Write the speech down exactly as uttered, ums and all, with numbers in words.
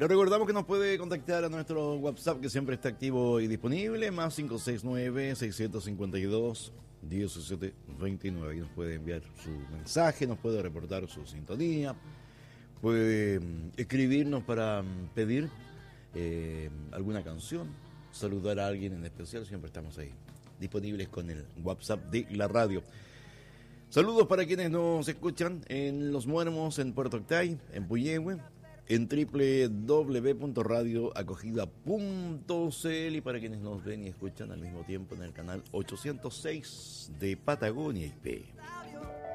Le recordamos que nos puede contactar a nuestro WhatsApp, que siempre está activo y disponible, más cinco seis nueve, seis cinco dos, uno siete dos nueve. Ahí nos puede enviar su mensaje, nos puede reportar su sintonía, puede escribirnos para pedir eh, alguna canción, saludar a alguien en especial. Siempre estamos ahí, disponibles con el WhatsApp de la radio. Saludos para quienes nos escuchan en Los Muermos, en Puerto Octay, en Puyehue, en doble u doble u doble u punto radio acogida punto c l, y para quienes nos ven y escuchan al mismo tiempo en el canal ochocientos seis de Patagonia I P.